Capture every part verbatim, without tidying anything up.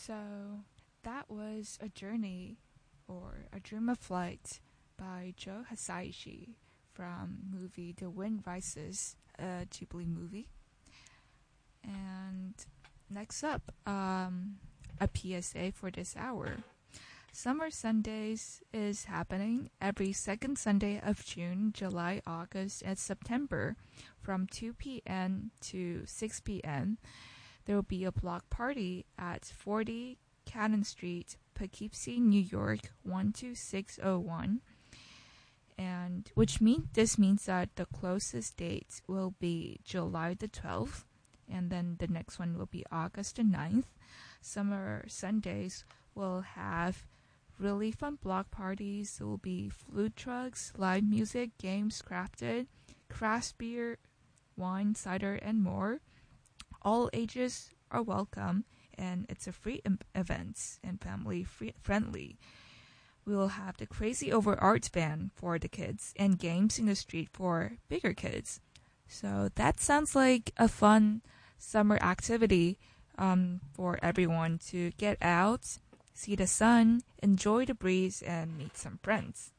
So that was A Journey or A Dream of Flight by Joe Hisaishi from movie The Wind Rises, a Ghibli movie. And next up, um, a P S A for this hour. Summer Sundays is happening every second Sunday of June, July, August, and September from two p.m. to six p.m. There will be a block party at forty Cannon Street, Poughkeepsie, New York, one two six oh one. And which mean this means that the closest date will be July the twelfth, and then the next one will be August the ninth. Summer Sundays will have really fun block parties. There will be food trucks, live music, games crafted, craft beer, wine, cider, and more. All ages are welcome, and it's a free em- event and family free- friendly. We will have the Crazy Over Arts band for the kids and games in the street for bigger kids. So that sounds like a fun summer activity um, for everyone to get out, see the sun, enjoy the breeze, and meet some friends.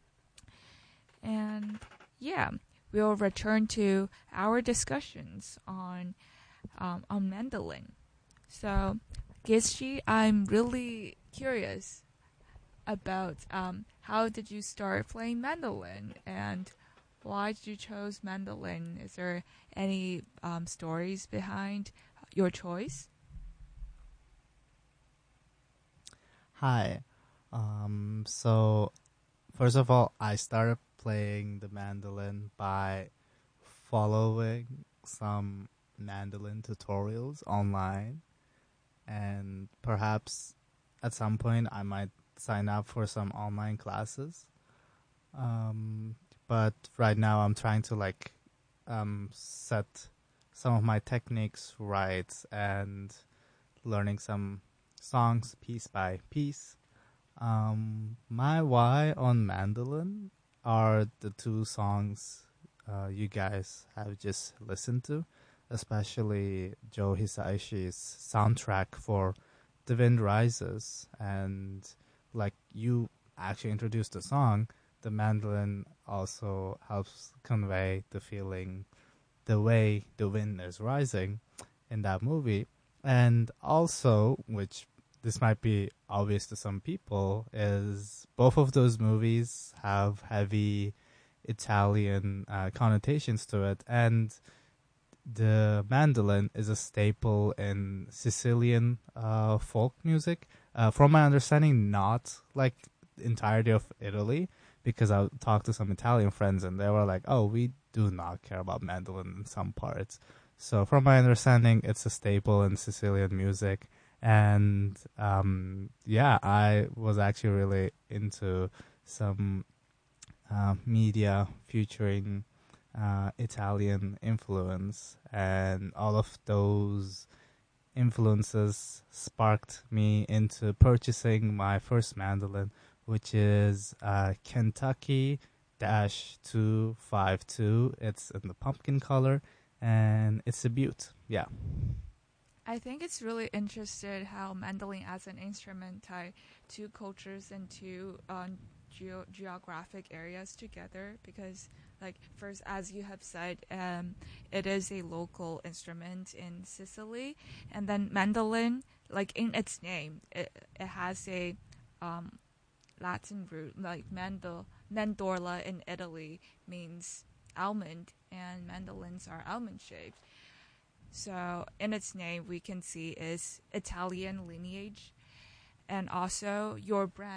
And yeah, we'll return to our discussions on um, on mandolin. So, Gishi, I'm really curious about um, how did you start playing mandolin and why did you choose mandolin? Is there any um, stories behind your choice? Hi. Um, so, first of all, I started playing the mandolin by following some mandolin tutorials online, and perhaps at some point I might sign up for some online classes. Um, but right now I'm trying to like um, set some of my techniques right and learning some songs piece by piece. Um, my why on mandolin are the two songs uh, you guys have just listened to, especially Joe Hisaishi's soundtrack for The Wind Rises. And like you actually introduced the song, the mandolin also helps convey the feeling, the way the wind is rising in that movie. And also, which this might be obvious to some people, is both of those movies have heavy Italian uh, connotations to it. And the mandolin is a staple in Sicilian uh, folk music. Uh, from my understanding, not like the entirety of Italy, because I talked to some Italian friends and they were like, oh, we do not care about mandolin in some parts. So from my understanding, it's a staple in Sicilian music. And um, yeah, I was actually really into some uh, media featuring uh, Italian influence, and all of those influences sparked me into purchasing my first mandolin, which is uh, Kentucky two fifty-two. It's in the pumpkin color, and it's a beaut. Yeah. I think it's really interesting how mandolin as an instrument tie two cultures and two um, geo- geographic areas together because, like, first, as you have said, um, it is a local instrument in Sicily, and then mandolin, like in its name, it, it has a um, Latin root, like mandel, mandorla in Italy means almond, and mandolins are almond shaped. So in its name, we can see is Italian lineage, and also your brand.